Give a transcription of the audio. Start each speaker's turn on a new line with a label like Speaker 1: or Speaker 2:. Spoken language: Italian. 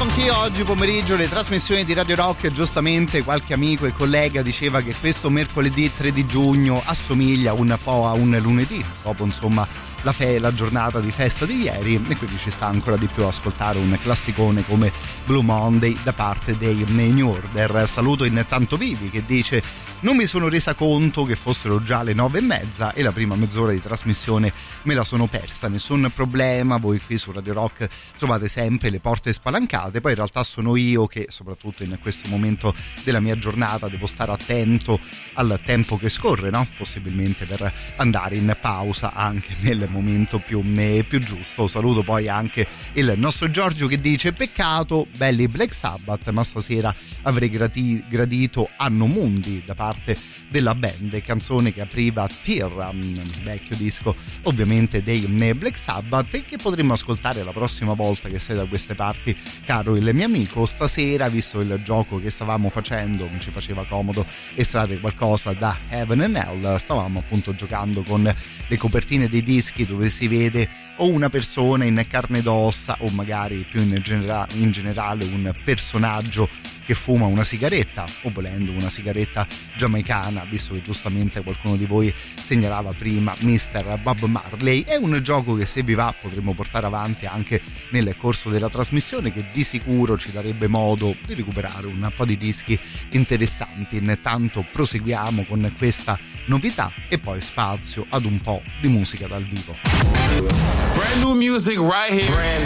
Speaker 1: Anch'io oggi pomeriggio le trasmissioni di Radio Rock, giustamente qualche amico e collega diceva che questo mercoledì 3 di giugno assomiglia un po' a un lunedì, dopo insomma la giornata di festa di ieri, e quindi ci sta ancora di più ascoltare un classicone come Blue Monday da parte dei New Order. Saluto Intanto Vivi che dice: non mi sono resa conto che fossero già le 9:30 e la prima mezz'ora di trasmissione me la sono persa. Nessun problema, voi qui su Radio Rock trovate sempre le porte spalancate. Poi in realtà sono io che, soprattutto in questo momento della mia giornata, devo stare attento al tempo che scorre, no? Possibilmente per andare in pausa anche nel momento più giusto. Saluto poi anche il nostro Giorgio che dice: peccato, belli Black Sabbath, ma stasera avrei gradito Anno Mundi da parte della band, canzone che apriva Tear, vecchio disco ovviamente dei Black Sabbath, e che potremmo ascoltare la prossima volta che sei da queste parti, caro il mio amico. Stasera, visto il gioco che stavamo facendo, mi ci faceva comodo estrarre qualcosa da Heaven and Hell. Stavamo appunto giocando con le copertine dei dischi dove si vede o una persona in carne ed ossa o magari più in generale un personaggio che fuma una sigaretta, o volendo una sigaretta giamaicana, visto che giustamente qualcuno di voi segnalava prima Mr. Bob Marley. È un gioco che, se vi va, potremmo portare avanti anche nel corso della trasmissione, che di sicuro ci darebbe modo di recuperare un po' di dischi interessanti. Intanto proseguiamo con questa novità e poi spazio ad un po' di musica dal vivo.
Speaker 2: Brand new music right here.